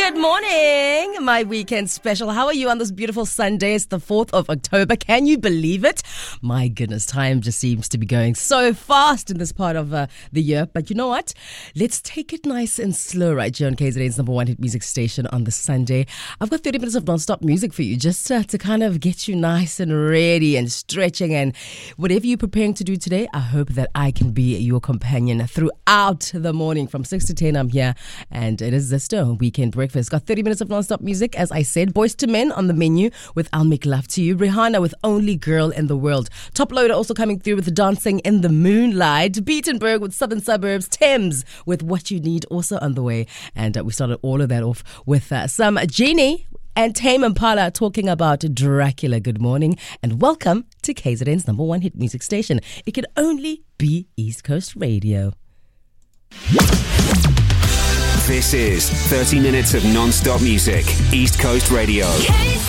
Good morning, my weekend special. How are you on this beautiful Sunday? It's the 4th of October. Can you believe it? My goodness, time just seems to be going so fast in this part of the year. But you know what? Let's take it nice and slow right here on KZN's number one hit music station on the Sunday. I've got 30 minutes of non-stop music for you just to kind of get you nice and ready and stretching. And whatever you're preparing to do today, I hope that I can be your companion throughout the morning. From 6 to 10, I'm here. And it is Zisto Weekend Breakfast. Got 30 minutes of non-stop music, as I said. Boys to Men on the menu with I'll Make Love to You. Rihanna with Only Girl in the World. Top Loader also coming through with Dancing in the Moonlight. Beatenberg with Southern Suburbs. Thames with What You Need also on the way. And we started all of that off with some Genie and Tame Impala talking about Dracula. Good morning and welcome to KZN's number one hit music station. It could only be East Coast Radio. This is 30 minutes of non-stop music, East Coast Radio.